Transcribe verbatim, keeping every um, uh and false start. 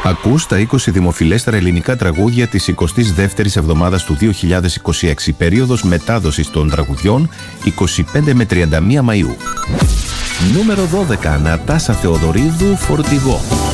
Ακούς τα είκοσι δημοφιλέστερα ελληνικά τραγούδια της εικοστής δεύτερης εβδομάδας του δύο χιλιάδες είκοσι έξι, περίοδος μετάδοσης των τραγουδιών είκοσι πέντε με τριάντα μία Μαΐου. Νούμερο δώδεκα. Νατάσα Θεοδωρίδου, Φορτηγό.